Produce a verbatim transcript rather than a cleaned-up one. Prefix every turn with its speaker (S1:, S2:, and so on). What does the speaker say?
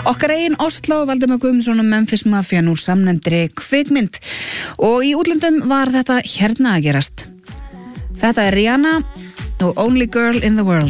S1: Okkar eigin Oslo, Valdimar Guðmundsson og Memphis Mafian úr samnefndri kvikmynd. Og í útlöndum var þetta hérna að gerast. Þetta er Rihanna og Only Girl in the World.